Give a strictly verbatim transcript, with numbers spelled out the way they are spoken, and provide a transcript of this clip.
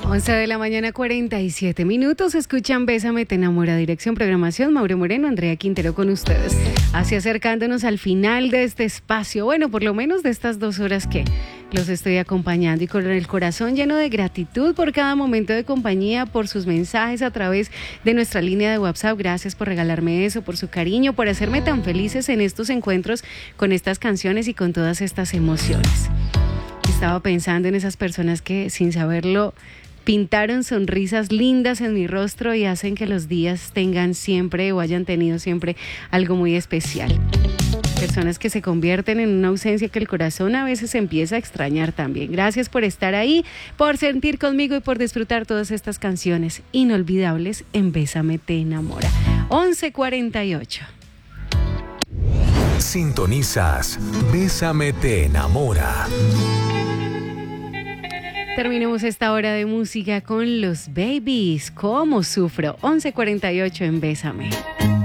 once de la mañana, cuarenta y siete minutos. Escuchan Bésame, te enamora. Dirección, programación, Mauro Moreno, Andrea Quintero con ustedes. Así acercándonos al final de este espacio. Bueno, por lo menos de estas dos horas que los estoy acompañando y con el corazón lleno de gratitud por cada momento de compañía, por sus mensajes a través de nuestra línea de WhatsApp. Gracias por regalarme eso, por su cariño, por hacerme tan felices en estos encuentros con estas canciones y con todas estas emociones. Estaba pensando en esas personas que sin saberlo pintaron sonrisas lindas en mi rostro y hacen que los días tengan siempre o hayan tenido siempre algo muy especial. Personas que se convierten en una ausencia que el corazón a veces empieza a extrañar también. Gracias por estar ahí, por sentir conmigo y por disfrutar todas estas canciones inolvidables en Bésame te enamora. once cuarenta y ocho. Sintonizas Bésame te enamora. Terminemos esta hora de música con los Babies. ¿Cómo sufro? once cuarenta y ocho en Bésame.